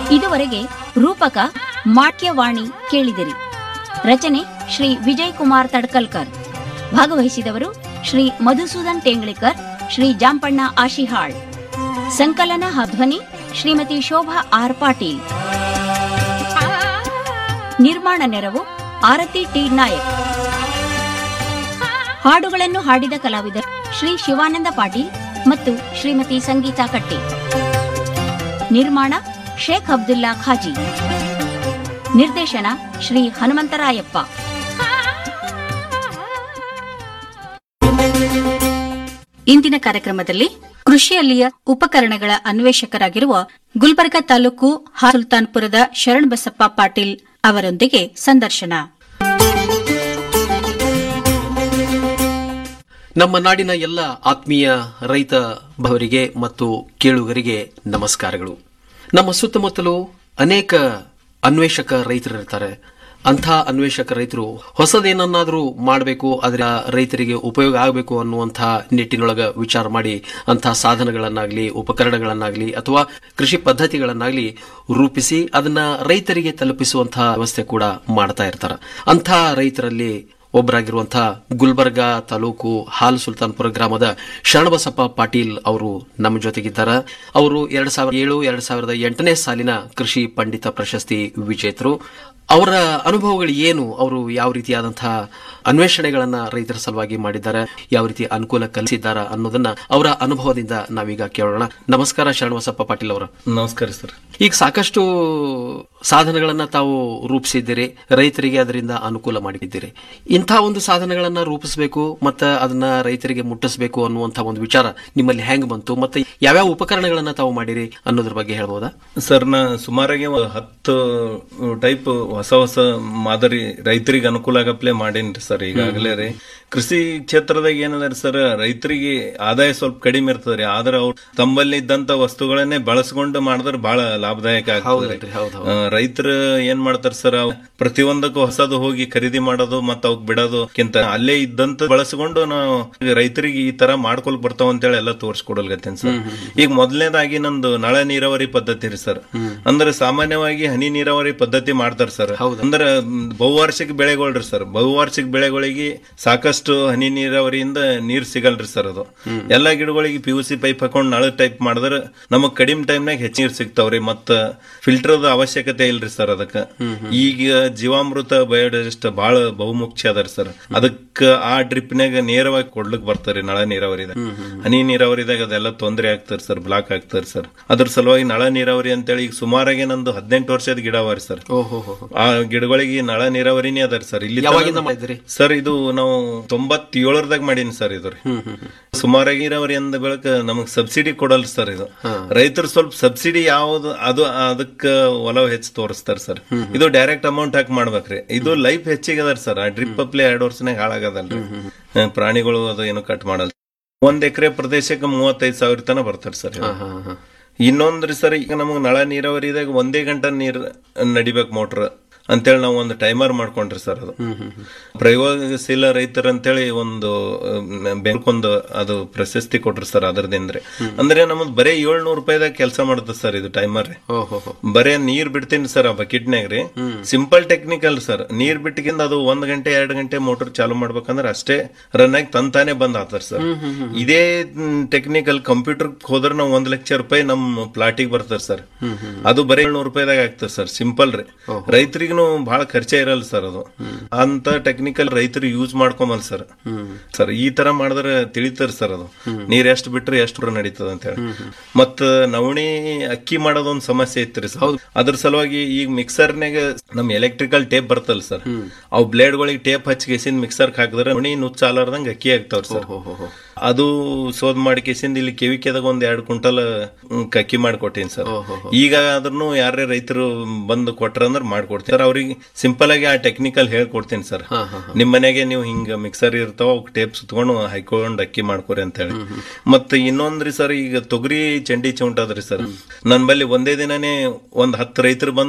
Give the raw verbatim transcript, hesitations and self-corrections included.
ಇದುವರೆಗೆ ರೂಪಕ ಮಾಟ್ಯವಾಣಿ ಕೇಳಿದಿರಿ. ರಚನೆ ಶ್ರೀ ವಿಜಯ್ ಕುಮಾರ್ ತಡ್ಕಲ್ಕರ್. ಭಾಗವಹಿಸಿದವರು ಶ್ರೀ ಮಧುಸೂದನ್ ಟೇಂಗ್ಳಿಕರ್, ಶ್ರೀ ಜಾಂಪಣ್ಣ ಆಶಿಹಾಳ್. ಸಂಕಲನ ಧ್ವನಿ ಶ್ರೀಮತಿ ಶೋಭಾ ಆರ್ ಪಾಟೀಲ್. ನಿರ್ಮಾಣ ನೆರವು ಆರತಿ ಟಿ ನಾಯಕ್. ಹಾಡುಗಳನ್ನು ಹಾಡಿದ ಕಲಾವಿದರು ಶ್ರೀ ಶಿವಾನಂದ ಪಾಟೀಲ್ ಮತ್ತು ಶ್ರೀಮತಿ ಸಂಗೀತಾ ಕಟ್ಟಿ. ನಿರ್ಮಾಣ ಶೇಖ್ ಅಬ್ದುಲ್ಲಾ ಖಾಜಿ. ನಿರ್ದೇಶನ ಶ್ರೀ ಹನುಮಂತರಾಯಪ್ಪ. ಇಂದಿನ ಕಾರ್ಯಕ್ರಮದಲ್ಲಿ ಕೃಷಿಯಲ್ಲಿಯ ಉಪಕರಣಗಳ ಅನ್ವೇಷಕರಾಗಿರುವ ಗುಲ್ಬರ್ಗಾ ತಾಲೂಕು ಸುಲ್ತಾನ್ಪುರದ ಶರಣಬಸಪ್ಪ ಪಾಟೀಲ್ ಅವರೊಂದಿಗೆ ಸಂದರ್ಶನ. ನಮ್ಮ ನಾಡಿನ ಎಲ್ಲ ಆತ್ಮೀಯ ರೈತ ಬವರಿಗೆ ಮತ್ತು ಕೇಳುಗರಿಗೆ ನಮಸ್ಕಾರಗಳು. ನಮ್ಮ ಸುತ್ತಮುತ್ತಲೂ ಅನೇಕ ಅನ್ವೇಷಕ ರೈತರಿರ್ತಾರೆ. ಅಂಥ ಅನ್ವೇಷಕ ರೈತರು ಹೊಸದೇನನ್ನಾದರೂ ಮಾಡಬೇಕು, ಅದರ ರೈತರಿಗೆ ಉಪಯೋಗ ಆಗಬೇಕು ಅನ್ನುವಂಥ ನಿಟ್ಟಿನೊಳಗ ವಿಚಾರ ಮಾಡಿ ಅಂಥ ಸಾಧನಗಳನ್ನಾಗಲಿ ಉಪಕರಣಗಳನ್ನಾಗಲಿ ಅಥವಾ ಕೃಷಿ ಪದ್ಧತಿಗಳನ್ನಾಗಲಿ ರೂಪಿಸಿ ಅದನ್ನ ರೈತರಿಗೆ ತಲುಪಿಸುವಂತಹ ವ್ಯವಸ್ಥೆ ಕೂಡ ಮಾಡ್ತಾ ಇರ್ತಾರೆ. ಅಂಥ ರೈತರಲ್ಲಿ ಒಬ್ಬರಾಗಿರುವಂತಹ ಗುಲ್ಬರ್ಗಾ ತಾಲೂಕು ಹಾಲ್ ಸುಲ್ತಾನ್ಪುರ ಗ್ರಾಮದ ಶರಣಬಸಪ್ಪ ಪಾಟೀಲ್ ಅವರು ನಮ್ಮ ಜೊತೆಗಿದ್ದಾರೆ. ಅವರು ಎರಡ್ ಸಾವಿರದ ಏಳು ಎರಡ್ ಸಾವಿರದ ಎಂಟನೇ ಸಾಲಿನ ಕೃಷಿ ಪಂಡಿತ ಪ್ರಶಸ್ತಿ ವಿಜೇತರು. ಅವರ ಅನುಭವಗಳು ಏನು, ಅವರು ಯಾವ ರೀತಿಯಾದಂತಹ ಅನ್ವೇಷಣೆಗಳನ್ನ ರೈತರ ಸಲುವಾಗಿ ಮಾಡಿದ್ದಾರೆ, ಯಾವ ರೀತಿ ಅನುಕೂಲ ಕಲಿಸಿದ್ದಾರೆ ಅನ್ನೋದನ್ನ ಅವರ ಅನುಭವದಿಂದ ನಾವೀಗ ಕೇಳೋಣ. ನಮಸ್ಕಾರ ಶರಣಬಸಪ್ಪ ಪಾಟೀಲ್ ಅವರ. ನಮಸ್ಕಾರ ಸರ್. ಈಗ ಸಾಕಷ್ಟು ಸಾಧನಗಳನ್ನ ತಾವು ರೂಪಿಸಿದ್ದೀರಿ, ರೈತರಿಗೆ ಅದರಿಂದ ಅನುಕೂಲ ಮಾಡಿದ್ದೀರಿ. ಇಂಥ ಒಂದು ಸಾಧನಗಳನ್ನ ರೂಪಿಸಬೇಕು ಮತ್ತೆ ಅದನ್ನ ರೈತರಿಗೆ ಮುಟ್ಟಿಸಬೇಕು ಅನ್ನುವಂಥ ಒಂದು ವಿಚಾರ ನಿಮ್ಮಲ್ಲಿ ಹೆಂಗ್ ಬಂತು, ಮತ್ತೆ ಯಾವ್ಯಾವ ಉಪಕರಣಗಳನ್ನ ತಾವು ಮಾಡಿರಿ ಅನ್ನೋದ್ರ ಬಗ್ಗೆ ಹೇಳ್ಬೋದಾ ಸರ್? ನಾ ಸುಮಾರಾಗಿ ಹತ್ತು ಟೈಪ್ ಹೊಸ ಹೊಸ ಮಾದರಿ ರೈತರಿಗೆ ಅನುಕೂಲ ಆಗಪ್ಲೆ ಮಾಡೇನ್ರಿ ಸರ್. ಈಗಾಗಲೇ ರೀ ಕೃಷಿ ಕ್ಷೇತ್ರದಾಗ ಏನದ ಸರ್, ರೈತರಿಗೆ ಆದಾಯ ಸ್ವಲ್ಪ ಕಡಿಮೆ ಇರ್ತದ್ರಿ, ಆದ್ರೆ ಅವ್ರು ತಮ್ಮಲ್ಲಿ ಇದ್ದಂತ ವಸ್ತುಗಳನ್ನೇ ಬಳಸ್ಕೊಂಡು ಮಾಡಿದ್ರೆ ಬಹಳ ಲಾಭದಾಯಕ ಆಗ್ತದೆ. ರೈತರು ಏನ್ ಮಾಡ್ತಾರ ಸರ್, ಪ್ರತಿಯೊಂದಕ್ಕೂ ಹೊಸದು ಹೋಗಿ ಖರೀದಿ ಮಾಡೋದು ಮತ್ತ ಅವಕ್ ಬಿಡೋದಕ್ಕಿಂತ ಅಲ್ಲೇ ಇದ್ದಂತ ಬಳಸ್ಕೊಂಡು ನಾವು ರೈತರಿಗೆ ಈ ತರ ಮಾಡ್ಕೊಳಕ್ ಬರ್ತಾವ ಅಂತೇಳಿ ಎಲ್ಲ ತೋರ್ಸ್ಕೊಡಲ್ಗತ್ತೇನ್ ಸರ್. ಈಗ ಮೊದಲನೇದಾಗಿ ನಂದು ನಳ ನೀರಾವರಿ ಪದ್ಧತಿ ರೀ ಸರ್. ಅಂದ್ರೆ ಸಾಮಾನ್ಯವಾಗಿ ಹನಿ ನೀರಾವರಿ ಪದ್ಧತಿ ಮಾಡ್ತಾರ ಸರ್. ಅಂದ್ರೆ ಬಹುವಾರ್ಷಿಕ ಬೆಳೆಗಳ್ರಿ ಸರ್. ಬಹುವಾರ್ಷಿಕ ಬೆಳೆಗಳಿಗೆ ಸಾಕಷ್ಟು ಹನಿ ನೀರಾವರಿಯಿಂದ ನೀರ್ ಸಿಗಲ್ರಿ ಸರ್. ಅದು ಎಲ್ಲಾ ಗಿಡಗಳಿಗೆ ಪಿ ಯು ಸಿ ಪೈಪ್ ಹಾಕೊಂಡ್ ನಳ ಟೈಪ್ ಮಾಡಿದ್ರೆ ನಮಗ್ ಕಡಿಮೆ ಟೈಮ್ನಾಗ ಹೆಚ್ಚು ನೀರ್ ಸಿಗ್ತಾವ್ರಿ, ಮತ್ತ ಫಿಲ್ಟರ್ದ ಅವಶ್ಯಕತೆ ಇಲ್ರಿ ಸರ್. ಅದಕ್ಕ ಈಗ ಜೀವಾಮೃತ ಬಯೋಡೈಜೆಸ್ಟ್ ಬಹಳ ಬಹುಮುಖ್ಯ ಅದ ಸರ್. ಅದಕ್ಕ ಆ ಡ್ರಿಪ್ನಾಗ ನೇರವಾಗಿ ಕೊಡ್ಲಿಕ್ ಬರ್ತಾರಿ ನಳ ನೀರಾವರಿದಾಗ. ಹನಿ ನೀರಾವರಿದಾಗ ಅದೆಲ್ಲ ತೊಂದರೆ ಆಗ್ತಾರ ಸರ್, ಬ್ಲಾಕ್ ಆಗ್ತಾರ ಸರ್. ಅದ್ರ ಸಲುವಾಗಿ ನಳ ನೀರಾವರಿ ಅಂತೇಳಿ ಈಗ ಸುಮಾರಾಗಿ ನಂದು ಹದಿನೆಂಟು ವರ್ಷದ ಗಿಡ ಅವಾರಿ ಸರ್. ಆ ಗಿಡಗಳಿಗೆ ನಳ ನೀರಾವರಿನೇ ಅದಾರ ಸರ್. ಇಲ್ಲಿ ಸರ್ ಇದು ನಾವು ತೊಂಬತ್ತೇಳರದಾಗ ಮಾಡೀನಿ ಸರ್. ಇದು ಸುಮಾರಾಗಿ ನೀರಾವರಿ ಅಂದ ಬೆಳಕ ನಮಗ್ ಸಬ್ಸಿಡಿ ಕೊಡಲ್ ಸರ್. ಇದು ರೈತರು ಸ್ವಲ್ಪ ಸಬ್ಸಿಡಿ ಯಾವ್ದು ಅದು ಅದಕ್ಕ ಒಲವು ಹೆಚ್ಚು ತೋರಿಸ್ತಾರ ಸರ್. ಇದು ಡೈರೆಕ್ಟ್ ಅಮೌಂಟ್ ಹಾಕಿ ಮಾಡ್ಬೇಕ್ರಿ. ಇದು ಲೈಫ್ ಹೆಚ್ಚಿಗೆ ಅದಾರ ಸರ್. ಆ ಡ್ರಿಪ್ ಅಪ್ಲೆ ಎರಡು ವರ್ಷನಾಗ ಹಾಳಾಗದಲ್ರಿ. ಪ್ರಾಣಿಗಳು ಅದು ಏನು ಕಟ್ ಮಾಡಲ್. ಒಂದ್ ಎಕರೆ ಪ್ರದೇಶಕ್ಕೆ ಮೂವತ್ತೈದು ಸಾವಿರ ತನ ಬರ್ತಾರ ಸರ್. ಇನ್ನೊಂದ್ರಿ ಸರ್, ಈಗ ನಮಗ್ ನಳ ನೀರಾವರಿದಾಗ ಒಂದೇ ಗಂಟೆ ನೀರ್ ನಡಿಬೇಕು ಮೋಟ್ರ್ ಅಂತೇಳಿ ನಾವು ಒಂದು ಟೈಮರ್ ಮಾಡ್ಕೊಂಡ್ರಿ ಸರ್. ಅದು ಪ್ರಯೋಗಶೀಲ ರೈತರ ಅಂತೇಳಿ ಒಂದು ಬೆಂಕೊಂದು ಅದು ಪ್ರಶಸ್ತಿ ಕೊಟ್ರಿ ಸರ್. ಅದರದಿಂದ್ರೆ ಅಂದ್ರೆ ನಮ್ದು ಬರೇ ಏಳ್ನೂರು ರೂಪಾಯಿದಾಗ ಕೆಲಸ ಮಾಡುತ್ತೆ ಸರ್ ಇದು ಟೈಮರ್. ಬರೇ ನೀರ್ ಬಿಡ್ತೀನಿ ಸರ್ ಆ ಬಕೆಟ್ನಾಗ ರೀ. Simple technical sir. ನೀರ್ ಬಿಟ್ಟಿಗಿಂದ ಅದು ಒಂದ್ ಗಂಟೆ ಎರಡು ಗಂಟೆ ಮೋಟರ್ ಚಾಲು ಮಾಡ್ಬೇಕಂದ್ರೆ ಅಷ್ಟೇ ರನ್ ಆಗಿ ತಂತಾನೆ ಬಂದ್ ಆತಾರ ಸರ್. ಇದೇ ಟೆಕ್ನಿಕಲ್ ಕಂಪ್ಯೂಟರ್ ಹೋದ್ರೆ ನಾವು ಒಂದ್ ಲಕ್ಷ ರೂಪಾಯಿ ನಮ್ ಪ್ಲಾಟಿಗೆ ಬರ್ತಾರ ಸರ್. ಅದು ಬರೇ ಏಳ್ನೂರು ರೂಪಾಯಿದಾಗ ಆಗ್ತದೆ ಸರ್. ಸಿಂಪಲ್ ರೀ. ರೈತರಿಗೆ ಬಹಳ ಖರ್ಚೆ ಇರಲ್ಲ ಸರ್. ಅದು ಅಂತ ಟೆಕ್ನಿಕಲ್ ರೈತರು ಯೂಸ್ ಮಾಡ್ಕೊಂಬಲ್ ಸರ್. ಸರ್ ಈ ತರ ಮಾಡಿದ್ರೆ ತಿಳಿತಾರ ಸರ್. ಅದು ನೀರ್ ಎಷ್ಟು ಬಿಟ್ರೆ ಎಷ್ಟು ನಡೀತದ ಅಂತ ಹೇಳಿ. ಮತ್ತ ನವಣಿ ಅಕ್ಕಿ ಮಾಡೋದೊಂದು ಸಮಸ್ಯೆ ಇತ್ತು ಸರ್. ಅದ್ರ ಸಲುವಾಗಿ ಈಗ ಮಿಕ್ಸರ್ನಾಗ ನಮ್ ಎಲೆಕ್ಟ್ರಿಕಲ್ ಟೇಪ್ ಬರ್ತಲ್ಲ ಸರ್, ಅವ್ ಬ್ಲೇಡ್ ಗಳಿಗೆ ಟೇಪ್ ಹಚ್ಚಿಗೆಸಿಂದ ಮಿಕ್ಸರ್ ಹಾಕಿದ್ರೆ ನವಣಿ ನುಚ್ಚ ಆಲಾರ್ದಂಗ ಅಕ್ಕಿ ಆಗ್ತಾವ್ರ ಸರ್. ಅದು ಸೋದ್ ಮಾಡಿ ಕೇಸಿಂದ ಇಲ್ಲಿ ಕೆವಿಕೆದಾಗ ಒಂದ್ ಎರಡ್ ಕ್ವಿಂಟಲ್ ಅಕ್ಕಿ ಮಾಡ್ಕೊಟ್ಟೀನಿ ಸರ್. ಈಗ ಆದ್ರೂ ಯಾರೇ ರೈತರು ಬಂದು ಕೊಟ್ರ ಅಂದ್ರೆ ಮಾಡ್ಕೊಡ್ತೀನಿ ಸರ್. ಅವ್ರಿಗೆ ಸಿಂಪಲ್ ಆಗಿ ಆ ಟೆಕ್ನಿಕಲ್ ಹೇಳ್ಕೊಡ್ತೀನಿ ಸರ್. ನಿಮ್ ಮನೆಗೆ ನೀವು ಹಿಂಗ ಮಿಕ್ಸರ್ ಇರ್ತಾವ ಅವ್ ಟೇಪ್ ಸುತ್ಕೊಂಡು ಹಾಕೊಂಡು ಅಕ್ಕಿ ಮಾಡ್ಕೊರಿ ಅಂತ ಹೇಳಿ. ಮತ್ತ ಇನ್ನೊಂದ್ರಿ ಸರ್, ಈಗ ತೊಗರಿ ಚಂಡಿ ಚೌಂಟ್ ಅದ್ರಿ ಸರ್. ನನ್ ಬಲ್ಲಿ ಒಂದೇ ದಿನನೇ ಒಂದ್ ಹತ್ತು ರೈತರು ಬಂದು